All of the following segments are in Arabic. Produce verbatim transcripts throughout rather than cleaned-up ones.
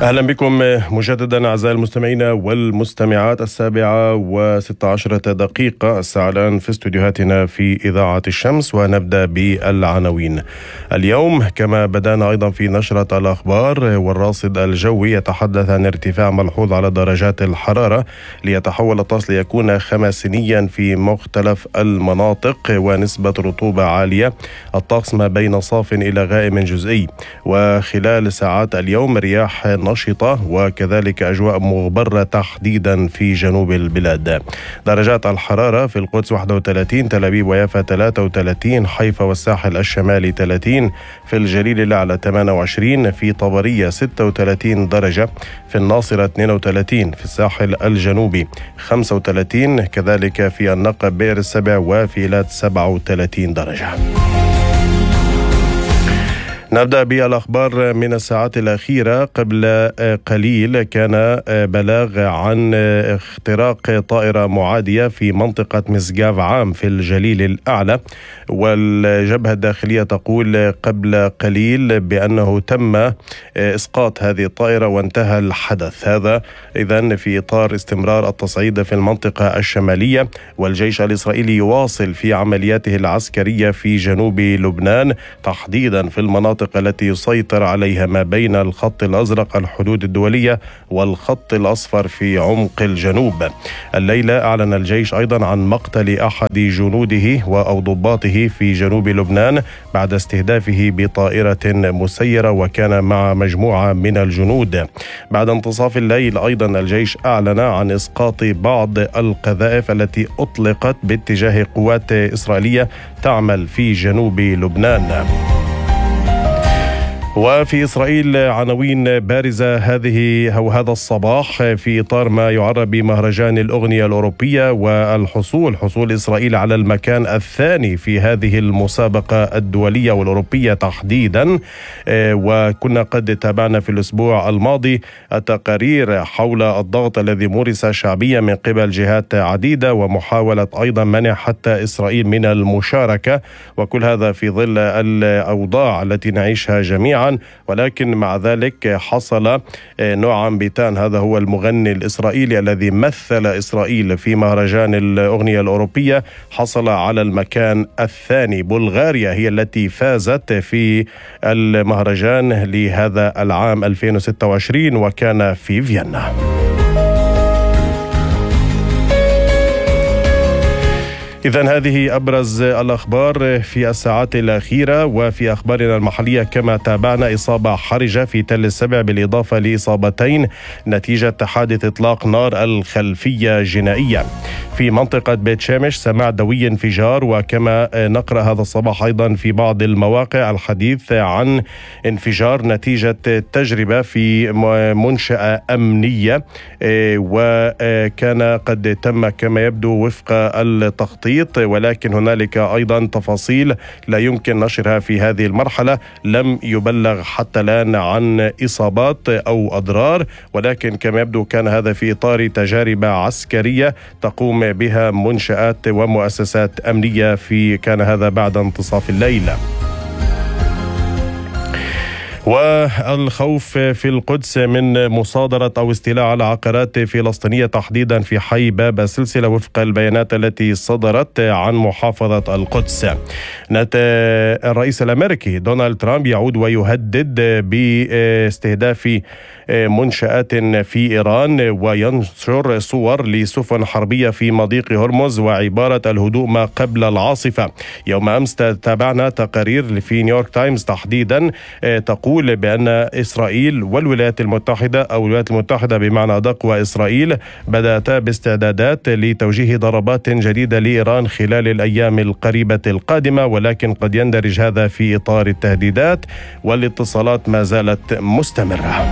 أهلا بكم مجددا أعزائي المستمعين والمستمعات. السابعة وستة عشرة دقيقة الساعة الآن في استوديوهاتنا في إذاعة الشمس، ونبدأ بالعناوين. اليوم كما بدأنا أيضا في نشرة الأخبار، والراصد الجوي يتحدث عن ارتفاع ملحوظ على درجات الحرارة ليتحول الطقس ليكون خماسينيا في مختلف المناطق، ونسبة رطوبة عالية. الطقس ما بين صاف إلى غائم جزئي، وخلال ساعات اليوم رياح نشطة وكذلك أجواء مغبرة تحديدا في جنوب البلاد. درجات الحرارة في القدس واحد وثلاثين، تل أبيب ويافا ثلاثة وثلاثين، حيفا والساحل الشمالي ثلاثين، في الجليل الأعلى ثمانية وعشرين، في طبرية ستة وثلاثين درجة، في الناصرة اثنين وثلاثين، في الساحل الجنوبي خمسة وثلاثين، كذلك في النقب بئر السبع وفي إيلات سبعة وثلاثين درجة. نبدأ بالأخبار من الساعات الأخيرة. قبل قليل كان بلاغ عن اختراق طائرة معادية في منطقة مسقاف عام في الجليل الأعلى، والجبهة الداخلية تقول قبل قليل بأنه تم إسقاط هذه الطائرة وانتهى الحدث. هذا إذن في إطار استمرار التصعيد في المنطقة الشمالية، والجيش الإسرائيلي يواصل في عملياته العسكرية في جنوب لبنان، تحديدا في المناطق التي يسيطر عليها ما بين الخط الأزرق الحدود الدولية والخط الأصفر في عمق الجنوب. الليلة أعلن الجيش أيضا عن مقتل أحد جنوده أو ضباطه في جنوب لبنان بعد استهدافه بطائرة مسيرة، وكان مع مجموعة من الجنود. بعد انتصاف الليل أيضا الجيش أعلن عن إسقاط بعض القذائف التي أطلقت باتجاه قوات إسرائيلية تعمل في جنوب لبنان. وفي إسرائيل عناوين بارزة هذه أو هذا الصباح في إطار ما يعرب بمهرجان الأغنية الأوروبية، والحصول حصول إسرائيل على المكان الثاني في هذه المسابقة الدولية والأوروبية تحديدا. وكنا قد تابعنا في الأسبوع الماضي التقارير حول الضغط الذي مورس شعبيا من قبل جهات عديدة، ومحاولة أيضا منع حتى إسرائيل من المشاركة، وكل هذا في ظل الأوضاع التي نعيشها جميعا. ولكن مع ذلك حصل نوعا بيتان، هذا هو المغني الإسرائيلي الذي مثل إسرائيل في مهرجان الأغنية الأوروبية، حصل على المكان الثاني. بلغاريا هي التي فازت في المهرجان لهذا العام ألفين وستة وعشرين، وكان في فيينا. إذن هذه أبرز الأخبار في الساعات الأخيرة. وفي أخبارنا المحلية كما تابعنا إصابة حرجة في تل السبع بالإضافة لإصابتين نتيجة حادث إطلاق نار الخلفية جنائية. في منطقة بيت شامش سماع دوي انفجار، وكما نقرأ هذا الصباح أيضا في بعض المواقع الحديث عن انفجار نتيجة تجربة في منشأة أمنية، وكان قد تم كما يبدو وفق التخطيط، ولكن هنالك أيضا تفاصيل لا يمكن نشرها في هذه المرحلة. لم يبلغ حتى الآن عن إصابات أو أضرار، ولكن كما يبدو كان هذا في إطار تجارب عسكرية تقوم بها منشآت ومؤسسات أمنية، في كان هذا بعد انتصاف الليل. والخوف في القدس من مصادرة أو استيلاء على عقارات فلسطينية تحديدا في حي باب السلسلة وفق البيانات التي صدرت عن محافظة القدس. الرئيس الأمريكي دونالد ترامب يعود ويهدد باستهداف منشآت في إيران، وينشر صور لسفن حربية في مضيق هرمز وعبارة الهدوء ما قبل العاصفة. يوم أمس تابعنا تقارير في نيويورك تايمز تحديدا تقول بأن إسرائيل والولايات المتحدة أو الولايات المتحدة بمعنى أدق وإسرائيل بدأتا باستعدادات لتوجيه ضربات جديدة لإيران خلال الأيام القريبة القادمة، ولكن قد يندرج هذا في إطار التهديدات، والاتصالات ما زالت مستمرة.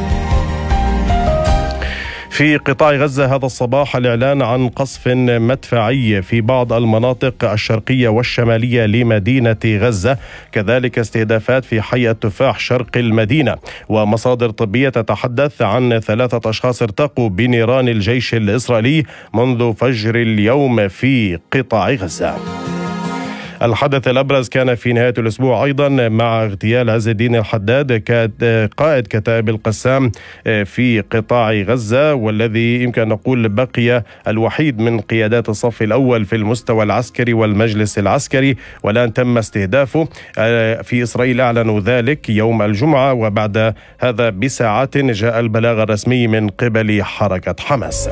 في قطاع غزة هذا الصباح الإعلان عن قصف مدفعي في بعض المناطق الشرقية والشمالية لمدينة غزة، كذلك استهدافات في حي التفاح شرق المدينة. ومصادر طبية تتحدث عن ثلاثة أشخاص ارتقوا بنيران الجيش الإسرائيلي منذ فجر اليوم في قطاع غزة. الحدث الأبرز كان في نهاية الأسبوع أيضا مع اغتيال عز الدين الحداد قائد كتائب القسام في قطاع غزة، والذي يمكن أن نقول بقي الوحيد من قيادات الصف الأول في المستوى العسكري والمجلس العسكري، والآن تم استهدافه. في إسرائيل أعلنوا ذلك يوم الجمعة، وبعد هذا بساعات جاء البلاغ الرسمي من قبل حركة حماس.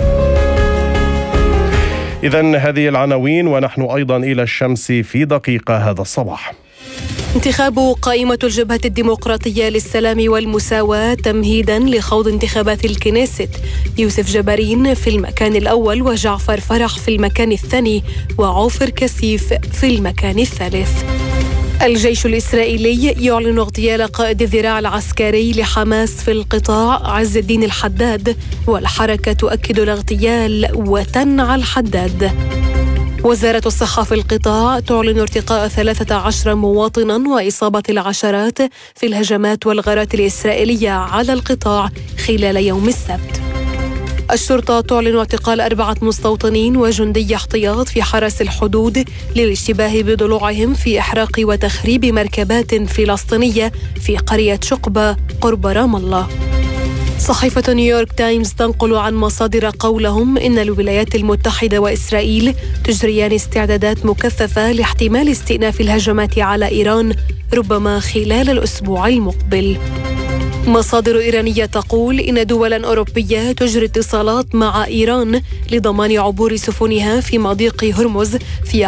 إذن هذه العناوين، ونحن أيضا إلى الشمس في دقيقة هذا الصباح. انتخاب قائمة الجبهة الديمقراطية للسلام والمساواة تمهيدا لخوض انتخابات الكنيست، يوسف جبارين في المكان الأول وجعفر فرح في المكان الثاني وعوفر كسيف في المكان الثالث. الجيش الإسرائيلي يعلن اغتيال قائد الذراع العسكري لحماس في القطاع عز الدين الحداد، والحركة تؤكد الاغتيال وتنعى الحداد. وزارة الصحة في القطاع تعلن ارتقاء ثلاثة عشر مواطنا وإصابة العشرات في الهجمات والغارات الإسرائيلية على القطاع خلال يوم السبت. الشرطة تعلن اعتقال أربعة مستوطنين وجندي احتياط في حرس الحدود للاشتباه بضلوعهم في إحراق وتخريب مركبات فلسطينية في قرية شقبة قرب رام الله. صحيفة نيويورك تايمز تنقل عن مصادر قولهم إن الولايات المتحدة وإسرائيل تجريان استعدادات مكثفة لاحتمال استئناف الهجمات على إيران ربما خلال الأسبوع المقبل. مصادر إيرانية تقول إن دولا أوروبية تجري اتصالات مع إيران لضمان عبور سفنها في مضيق هرمز في